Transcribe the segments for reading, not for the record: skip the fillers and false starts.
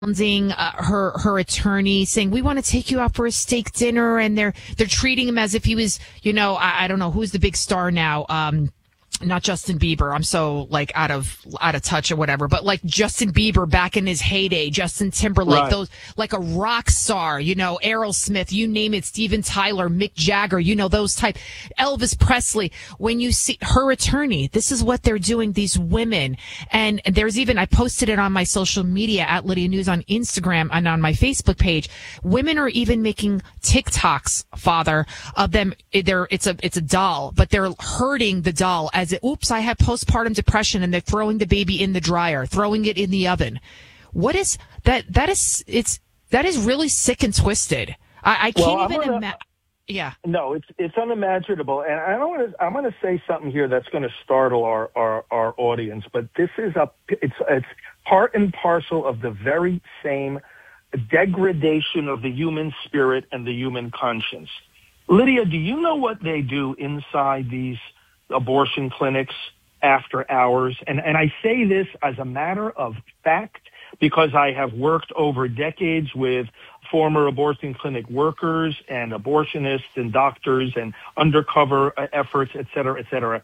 her attorney, saying, we want to take you out for a steak dinner, and they're treating him as if he was, I don't know who's the big star now. Not Justin Bieber. I'm so like out of touch or whatever, but like Justin Bieber back in his heyday, Justin Timberlake, right. Those like a rock star, Aerosmith, you name it, Steven Tyler, Mick Jagger, those type, Elvis Presley. When you see her attorney, this is what they're doing, these women. And there's even, I posted it on my social media at Lydia News on Instagram and on my Facebook page. Women are even making TikToks, Father, of them. It's a doll, but they're hurting the doll as oops, I have postpartum depression, and they're throwing the baby in the dryer, throwing it in the oven. What is that? That is really sick and twisted. I can't even imagine. Yeah. No, it's unimaginable. And I'm going to say something here that's going to startle our audience, but this is it's part and parcel of the very same degradation of the human spirit and the human conscience. Lydia, do you know what they do inside these abortion clinics after hours? And I say this as a matter of fact because I have worked over decades with former abortion clinic workers and abortionists and doctors and undercover efforts, et cetera, et cetera.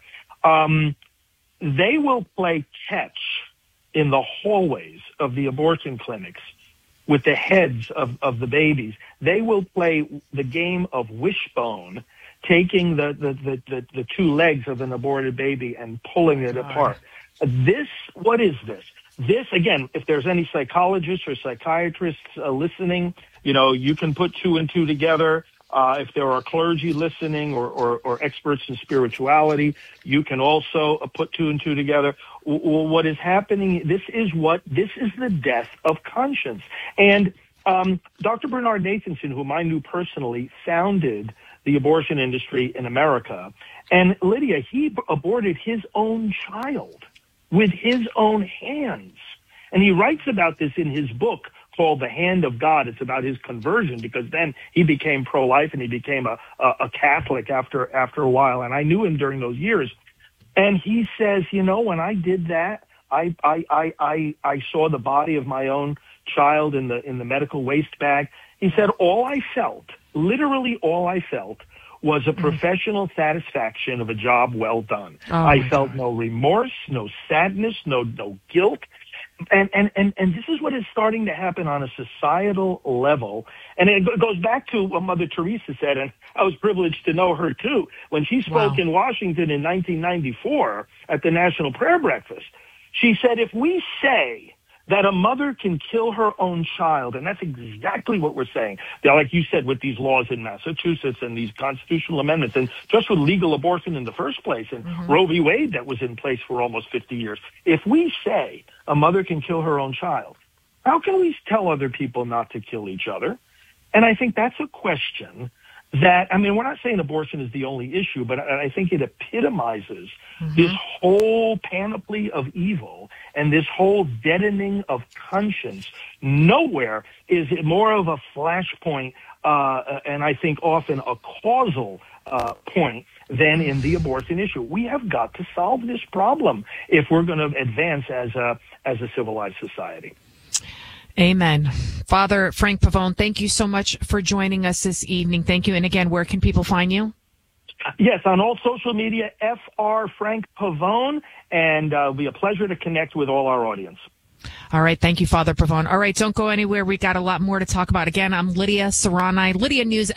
They will play catch in the hallways of the abortion clinics with the heads of the babies. They will play the game of wishbone, taking the two legs of an aborted baby and pulling it apart. What is this? This, again, if there's any psychologists or psychiatrists listening, you can put two and two together. If there are clergy listening or experts in spirituality, you can also put two and two together. What is happening, this is the death of conscience. And Dr. Bernard Nathanson, whom I knew personally, founded the abortion industry in America. And Lydia, he aborted his own child with his own hands. And he writes about this in his book called The Hand of God. It's about his conversion, because then he became pro-life and he became a Catholic after a while. And I knew him during those years. And he says, when I did that, I saw the body of my own child in the medical waste bag. He said, literally all I felt was a professional satisfaction of a job well done. I felt no remorse, no sadness, no guilt. And this is what is starting to happen on a societal level. And it goes back to what Mother Teresa said, and I was privileged to know her too. When she spoke in Washington in 1994 at the National Prayer Breakfast, she said, if we say that a mother can kill her own child, and that's exactly what we're saying. Like you said, with these laws in Massachusetts and these constitutional amendments, and just with legal abortion in the first place, and Roe v. Wade that was in place for almost 50 years. If we say a mother can kill her own child, how can we tell other people not to kill each other? And I think that's a question that, we're not saying abortion is the only issue, but I think it epitomizes this whole panoply of evil and this whole deadening of conscience. Nowhere is it more of a flashpoint, and I think often a causal point than in the abortion issue. We have got to solve this problem if we're going to advance as a civilized society. Amen. Father Frank Pavone, thank you so much for joining us this evening. Thank you. And again, where can people find you? Yes, on all social media, Fr Frank Pavone, and it'll be a pleasure to connect with all our audience. All right. Thank you, Father Pavone. All right. Don't go anywhere. We got a lot more to talk about. Again, I'm Lydia Serrani, Lydia News,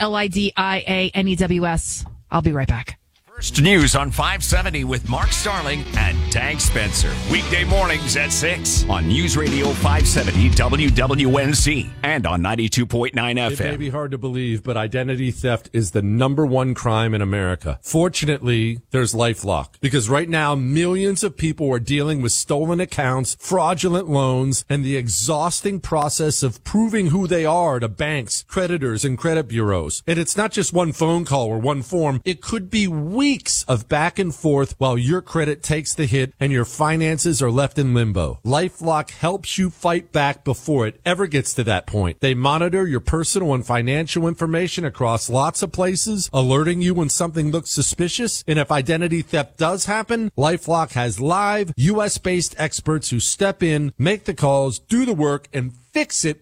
LIDIANEWS. I'll be right back. First News on 570 with Mark Starling and Tag Spencer. Weekday mornings at 6 on News Radio 570 WWNC and on 92.9 FM. It may be hard to believe, but identity theft is the #1 crime in America. Fortunately, there's LifeLock, because right now millions of people are dealing with stolen accounts, fraudulent loans, and the exhausting process of proving who they are to banks, creditors, and credit bureaus. And it's not just one phone call or one form. It could be weeks weeks of back and forth while your credit takes the hit and your finances are left in limbo. LifeLock helps you fight back before it ever gets to that point. They monitor your personal and financial information across lots of places, alerting you when something looks suspicious. And if identity theft does happen, LifeLock has live, U.S.-based experts who step in, make the calls, do the work, and fix it